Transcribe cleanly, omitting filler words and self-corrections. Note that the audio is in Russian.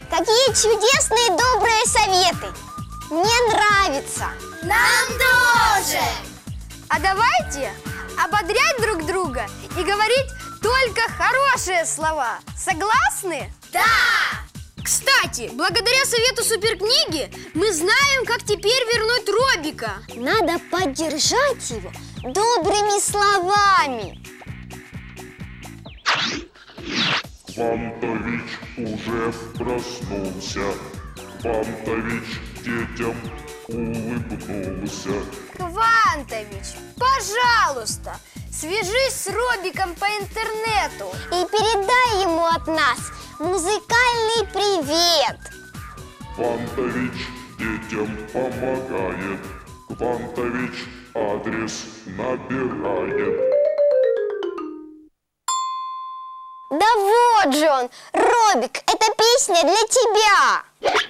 Какие чудесные добрые советы! Мне нравится! Нам тоже! А давайте ободрять друг друга и говорить только хорошие слова. Согласны? Да! Кстати, благодаря совету суперкниги мы знаем, как теперь вернуть Робика. Надо поддержать его добрыми словами. Квантович уже проснулся. Квантович детям улыбнулся. Квантович, пожалуйста, свяжись с Робиком по интернету. И передай ему от нас музыкальный привет. Квантович детям помогает. Квантович адрес набирает. Да вот же он, Робик, это песня для тебя.